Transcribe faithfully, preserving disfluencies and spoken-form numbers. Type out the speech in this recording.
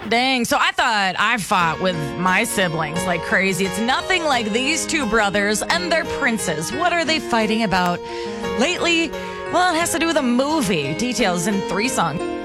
Dang. So I thought I fought with my siblings like crazy. It's nothing like these two brothers and their princes. What are they fighting about lately? Well, it has to do with a movie. Details in three songs.